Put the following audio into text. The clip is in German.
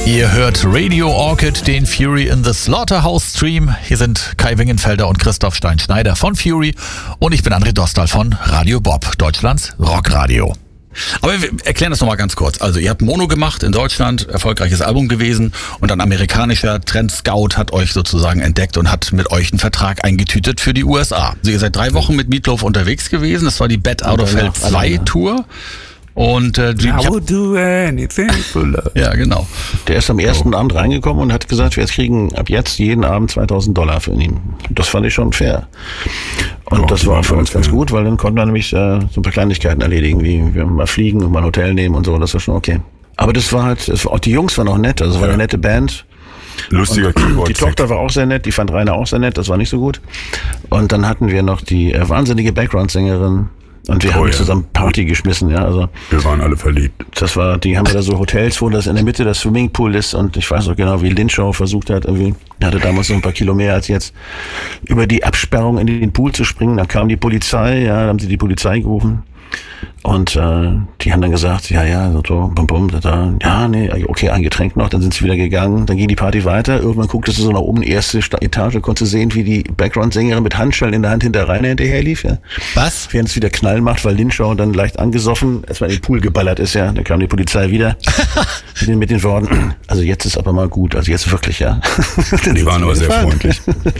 Ihr hört Radio Orchid, den Fury in the Slaughterhouse Stream. Hier sind Kai Wingenfelder und Christoph Stein-Schneider von Fury und ich bin André Dostal von Radio Bob, Deutschlands Rockradio. Aber wir erklären das nochmal ganz kurz. Also ihr habt Mono gemacht in Deutschland, erfolgreiches Album gewesen und ein amerikanischer Trendscout hat euch sozusagen entdeckt und hat mit euch einen Vertrag eingetütet für die USA. Also ihr seid 3 Wochen mit Meatloaf unterwegs gewesen, das war die Bad Out of Hell 2 Tour. Und I would do anything for love. Ja, genau. Der ist am ersten Abend reingekommen und hat gesagt, wir kriegen ab jetzt jeden Abend $2.000 für ihn. Das fand ich schon fair. Und das war für uns ganz gut, weil dann konnten wir nämlich so ein paar Kleinigkeiten erledigen, wie wir mal fliegen und mal ein Hotel nehmen und so, das war schon okay. Aber das war halt, auch die Jungs waren auch nett, also es war eine nette Band. Lustiger Keyboard. Die Tochter war auch sehr nett, die fand Rainer auch sehr nett, das war nicht so gut. Und dann hatten wir noch die wahnsinnige Background-Sängerin. Und wir haben zusammen Party geschmissen, ja, also. Wir waren alle verliebt. Die haben ja da so Hotels, wo das in der Mitte das Swimmingpool ist und ich weiß noch genau, wie Lynchau versucht hat, irgendwie, er hatte damals noch ein paar Kilo mehr als jetzt, über die Absperrung in den Pool zu springen, dann kam die Polizei, ja, dann haben sie die Polizei gerufen und, die haben dann gesagt, so, bum, bum, ja, nee, okay, ein Getränk noch, dann sind sie wieder gegangen, dann ging die Party weiter, irgendwann gucktest du so nach oben, erste Etage, konntest du sehen, wie die Background-Sängerin mit Handschellen in der Hand hinter Rainer hinterher lief, ja. Was? Während es wieder Knall macht, weil Lynchau dann leicht angesoffen erstmal in den Pool geballert ist, ja, dann kam die Polizei wieder mit den Worten, also jetzt ist aber mal gut, also jetzt wirklich, ja. Die waren aber sehr freundlich.